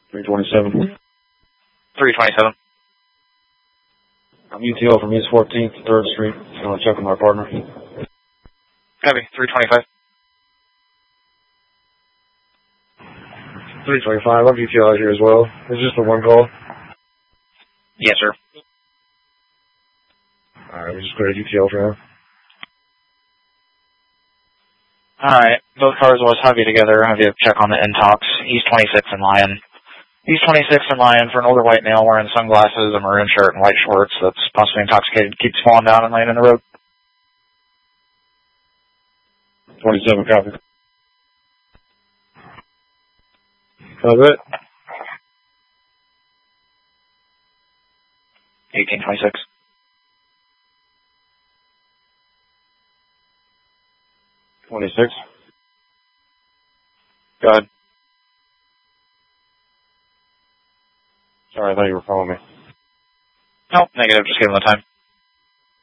327. 327. I'm UTO from East 14th, 3rd Street. If you want to check with my partner. Copy. 325. 325. I'm UTO out here as well. It's just the one call. Yes, sir. Alright, we just cleared UTO for now. Alright, both cars was heavy together. Have you check on the intox. East 26 and Lion. East 26 and Lion for an older white male wearing sunglasses, a maroon shirt, and white shorts that's possibly intoxicated, keeps falling down and laying in the road. 27, copy. How's it? 1826. 26. Go ahead. Sorry, I thought you were calling me. Nope, negative. Just give him the time.